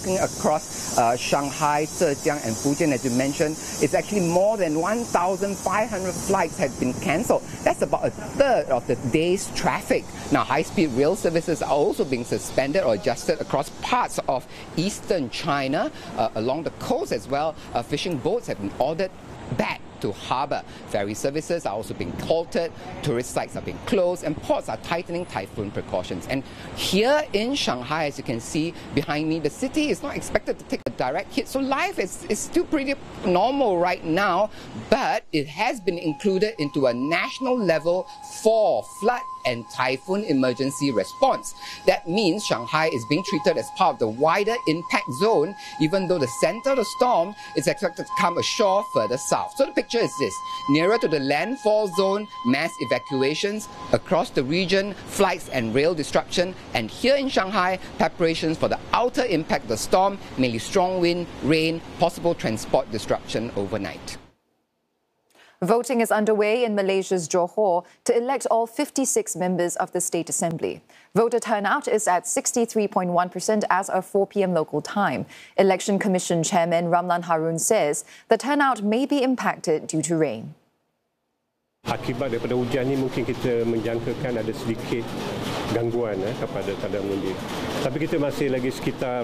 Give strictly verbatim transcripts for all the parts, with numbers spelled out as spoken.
Across uh, Shanghai, Zhejiang and Fujian, as you mentioned, it's actually more than one thousand five hundred flights have been cancelled. That's about a third of the day's traffic. Now, high-speed rail services are also being suspended or adjusted across parts of eastern China. Uh, along the coast as well, uh, fishing boats have been ordered back to harbour. Ferry services are also being halted, tourist sites are being closed, and ports are tightening typhoon precautions. And here in Shanghai, as you can see behind me, the city is not expected to take a direct hit. So life is, is still pretty normal right now, but it has been included into a national level four flood and typhoon emergency response. That means Shanghai is being treated as part of the wider impact zone, even though the center of the storm is expected to come ashore further south. So the picture is this: nearer to the landfall zone, mass evacuations across the region, flights and rail disruption, and here in Shanghai, preparations for the outer impact of the storm, mainly strong wind, rain, possible transport disruption overnight. Voting is underway in Malaysia's Johor to elect all fifty-six members of the State Assembly. Voter turnout is at sixty-three point one percent as of four p m local time. Election Commission Chairman Ramlan Harun says the turnout may be impacted due to rain. Akibat daripada hujan ini mungkin kita menjangkakan ada sedikit gangguan eh, kepada tanda undi. Tapi kita masih lagi sekitar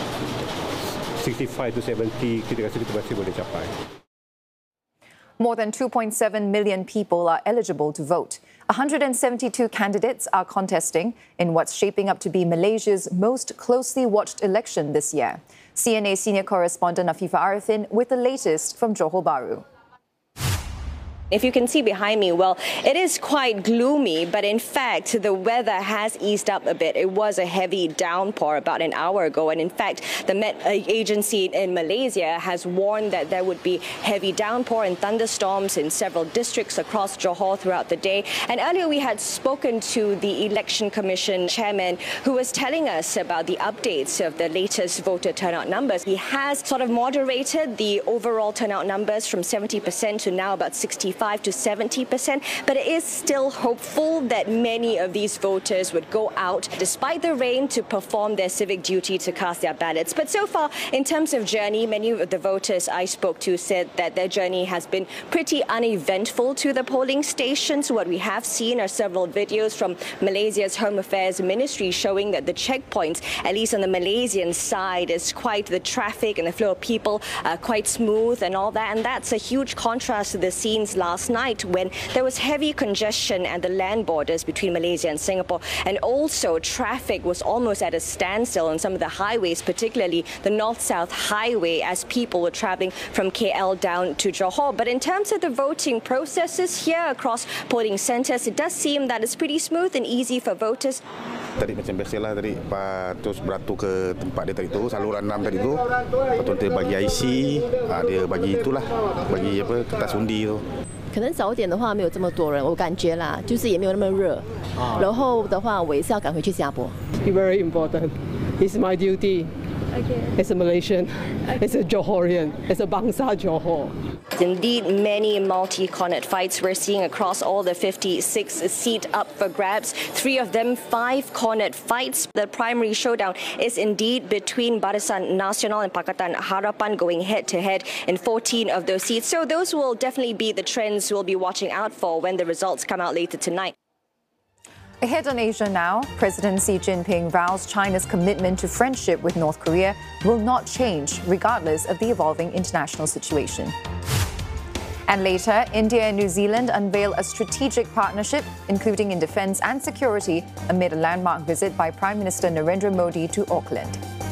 sixty-five to seventy, kita rasa kita masih boleh capai. More than two point seven million people are eligible to vote. one hundred seventy-two candidates are contesting in what's shaping up to be Malaysia's most closely watched election this year. C N A senior correspondent Afifa Arifin with the latest from Johor Bahru. If you can see behind me, well, it is quite gloomy, but in fact, the weather has eased up a bit. It was a heavy downpour about an hour ago, and in fact, the Met Agency in Malaysia has warned that there would be heavy downpour and thunderstorms in several districts across Johor throughout the day. And earlier we had spoken to the Election Commission chairman, who was telling us about the updates of the latest voter turnout numbers. He has sort of moderated the overall turnout numbers from seventy percent to now about sixty-five to seventy percent, but it is still hopeful that many of these voters would go out despite the rain to perform their civic duty to cast their ballots. But so far, in terms of journey, many of the voters I spoke to said that their journey has been pretty uneventful to the polling stations. What we have seen are several videos from Malaysia's Home Affairs Ministry showing that the checkpoints, at least on the Malaysian side, is quite the traffic and the flow of people uh, quite smooth and all that. And that's a huge contrast to the scenes last Last night when there was heavy congestion at the land borders between Malaysia and Singapore, and also traffic was almost at a standstill on some of the highways, particularly the North-South Highway, as people were travelling from K L down to Johor. But in terms of the voting processes here across polling centres, it does seem that it's pretty smooth and easy for voters. Tadi macam biasalah tadi terus beratur ke tempat dia tadi tu, saluran enam tadi tu, betul dia bagi I C, dia bagi itulah, bagi apa kertas undi tu. 可能早点的话没有这么多人，我感觉啦，就是也没有那么热。然后的话，我也是要赶回去新加坡。 Very important. It's my duty. Okay. As a Malaysian, okay. As a Johorian, as a Bangsa Johor. Indeed, many multi-cornet fights we're seeing across all the fifty-six seat up for grabs. Three of them, five cornet fights. The primary showdown is indeed between Barisan Nasional and Pakatan Harapan, going head-to-head in fourteen of those seats. So those will definitely be the trends we'll be watching out for when the results come out later tonight. Ahead on Asia Now, President Xi Jinping vows China's commitment to friendship with North Korea will not change regardless of the evolving international situation. And later, India and New Zealand unveil a strategic partnership, including in defence and security, amid a landmark visit by Prime Minister Narendra Modi to Auckland.